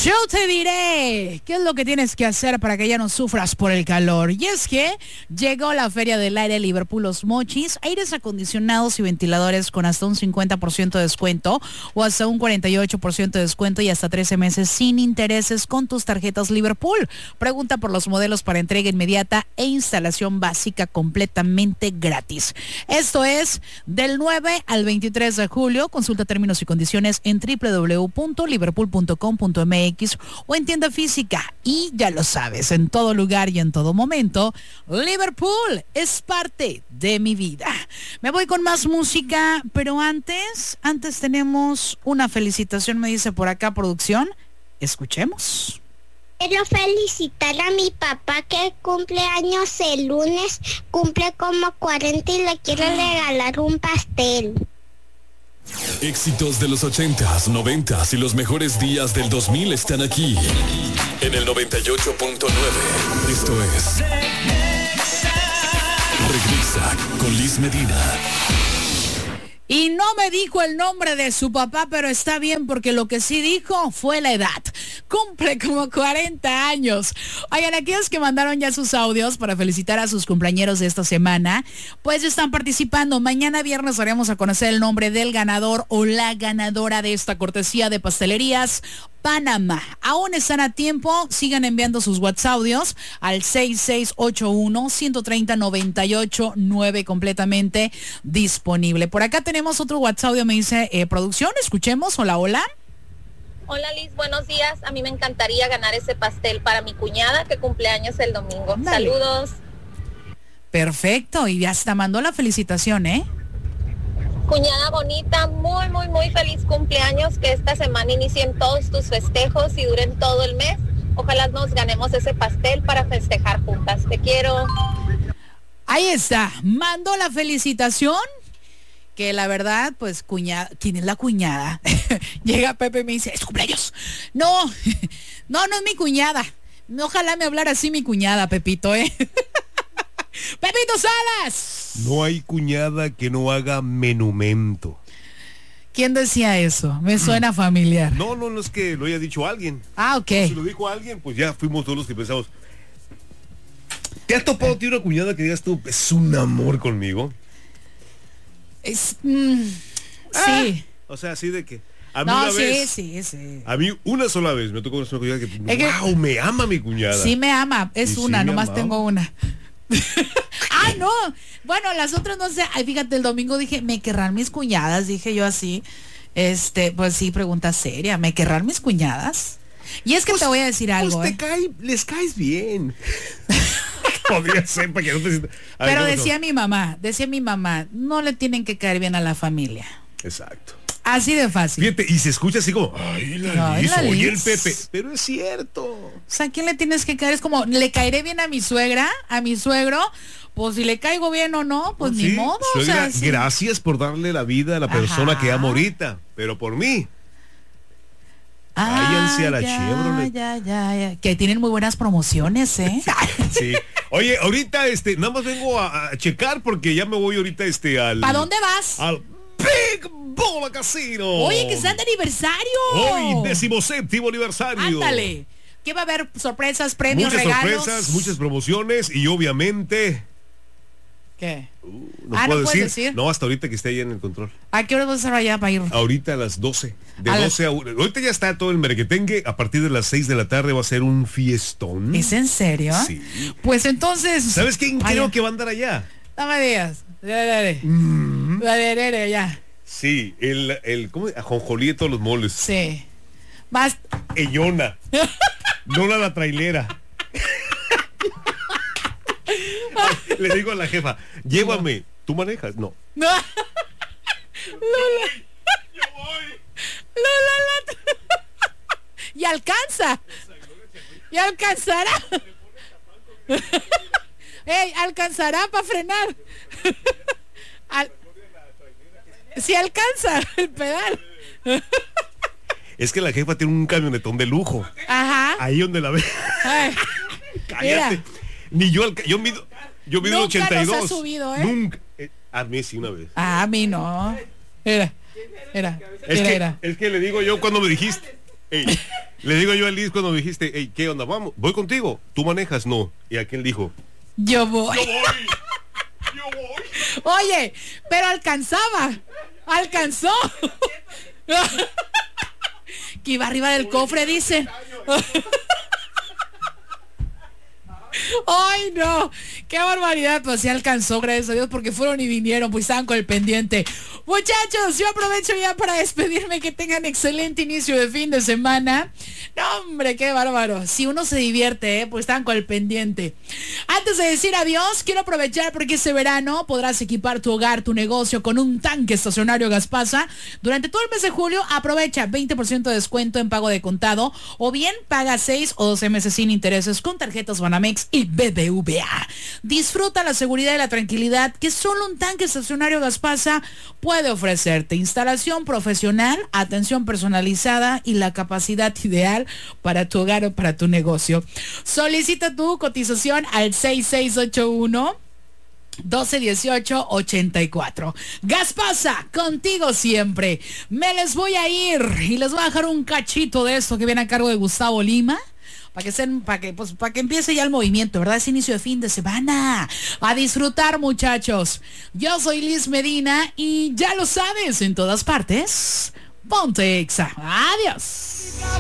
Yo te diré qué es lo que tienes que hacer para que ya no sufras por el calor. Y es que llegó la Feria del Aire Liverpool Los Mochis, aires acondicionados y ventiladores con hasta un 50% de descuento o hasta un 48% de descuento y hasta 13 meses sin intereses con tus tarjetas Liverpool. Pregunta por los modelos para entrega inmediata e instalación básica completamente gratis. Esto es del 9 al 23 de julio. Consulta términos y condiciones en www.liverpool.com.mx o en tienda física. Y ya lo sabes, en todo lugar y en todo momento, Liverpool es parte de mi vida. Me voy con más música, pero antes tenemos una felicitación, me dice por acá producción. Escuchemos. Quiero felicitar a mi papá que cumple años el lunes, cumple como 40 y le quiero regalar un pastel. Éxitos de los 80s, 90s y los mejores días del 2000 están aquí en el 98.9. Esto es Regresa con Liz Medina. Y no me dijo el nombre de su papá, pero está bien porque lo que sí dijo fue la edad. Cumple como 40 años. Oigan, aquellos que mandaron ya sus audios para felicitar a sus cumpleañeros de esta semana, pues están participando. Mañana viernes haremos a conocer el nombre del ganador o la ganadora de esta cortesía de Pastelerías Panamá. Aún están a tiempo, sigan enviando sus WhatsApp audios al 6681-130-98-9, completamente disponible. Por acá tenemos otro WhatsApp audio, me dice producción, escuchemos. Hola, hola. Hola Liz, buenos días. A mí me encantaría ganar ese pastel para mi cuñada que cumple años el domingo. Dale. Saludos. Perfecto, y ya hasta mandó la felicitación, Cuñada bonita, muy, muy, muy feliz cumpleaños, que esta semana inicien todos tus festejos y duren todo el mes. Ojalá nos ganemos ese pastel para festejar juntas. Te quiero. Ahí está, mandó la felicitación, que la verdad, pues, cuñada, ¿quién es la cuñada? Llega Pepe y me dice, ¿es tu cumpleaños? No, no es mi cuñada. Ojalá me hablara así mi cuñada, Pepito, ¡Pepito Salas! No hay cuñada que no haga menumento. ¿Quién decía eso? Me suena familiar. No es que lo haya dicho alguien. Ah, ok. Si lo dijo alguien, pues ya fuimos todos los que pensamos. ¿Te has topado tío una cuñada que digas tú, es un amor conmigo? Sí. O sea, así de que... A mí sí. A mí una sola vez me tocó una cuñada que, wow, me ama mi cuñada. Sí me ama, es y una, sí nomás amaba. tengo una. No, bueno, las otras no sé. Ay, fíjate, el domingo dije, ¿me querrán mis cuñadas? Dije yo así, pues sí, pregunta seria, ¿me querrán mis cuñadas? Y es que pues, te voy a decir algo, les caes bien. Podría ser para que no te... Pero decía mi mamá, no le tienen que caer bien a la familia. Exacto. Así de fácil. Fíjate, y se escucha así como, ay, la Liz, oye el Pepe. Pero es cierto. O sea, ¿a quién le tienes que caer? Es como, ¿le caeré bien a mi suegra? ¿A mi suegro? Pues si le caigo bien o no, pues ni modo. Suegra, o sea, gracias por darle la vida a la persona que amo ahorita. Pero por mí. Váyanse a la Chevrolet. Ya. Que tienen muy buenas promociones, Sí. Oye, ahorita nada más vengo a checar porque ya me voy ahorita al... ¿Para dónde vas? Al Big Bola Casino. Oye, que está de aniversario. Hoy, 17º aniversario. Ándale. ¿Qué va a haber? Sorpresas, premios, muchas regalos. Muchas sorpresas, muchas promociones y obviamente... ¿Qué? ¿No puedo decir? No, hasta ahorita que esté ahí en el control. ¿A qué hora vas a estar allá para ir? Ahorita a las 12. De 12 a 1. Ahorita ya está todo el merequetengue. A partir de las 6 de la tarde va a ser un fiestón. ¿Es en serio? Sí. Pues entonces... ¿Sabes quién creo que va a andar allá? No me digas. Dale, ya. Sí, el ¿cómo? Ajonjolí de todos los moles. Sí. Más... Ellona. Lola la trailera. Le digo a la jefa, llévame. ¿Tú manejas? No. Lola. Yo voy. Lola. Y alcanza. Y alcanzará. Alcanzará para frenar. Si alcanza el pedal. Es que la jefa tiene un camionetón de lujo. Ajá. Ahí donde la ve. Cállate. Mira. Yo mido Nunca 82. nos ha subido, Nunca. A mí sí una vez. A mí no. Era. Es que le digo yo cuando me dijiste, hey, Le digo yo a Liz cuando me dijiste, hey, ¿qué onda? Vamos, voy contigo. ¿Tú manejas? No. ¿Y a quién dijo? Yo voy. Yo voy. Oye, pero alcanzaba. Alcanzó. Que iba arriba del cofre, dicen. ¡Ay, no! ¡Qué barbaridad! Pues sí alcanzó, gracias a Dios, porque fueron y vinieron, pues estaban con el pendiente. Muchachos, yo aprovecho ya para despedirme, que tengan excelente inicio de fin de semana. No, hombre, qué bárbaro. Si uno se divierte, pues estaban con el pendiente. Antes de decir adiós, quiero aprovechar porque este verano podrás equipar tu hogar, tu negocio con un tanque estacionario Gaspasa. Durante todo el mes de julio, aprovecha 20% de descuento en pago de contado, o bien paga 6 o 12 meses sin intereses con tarjetas Banamex y BBVA. Disfruta la seguridad y la tranquilidad que solo un tanque estacionario Gaspasa puede ofrecerte. Instalación profesional, atención personalizada y la capacidad ideal para tu hogar o para tu negocio. Solicita tu cotización al 6681 1218-84. Gaspasa, contigo siempre. Me les voy a ir y les voy a dejar un cachito de esto que viene a cargo de Gustavo Lima. Para que empiece ya el movimiento, ¿verdad? Es inicio de fin de semana. A disfrutar, muchachos. Yo soy Liz Medina y ya lo sabes, en todas partes, ponte Exa. Adiós.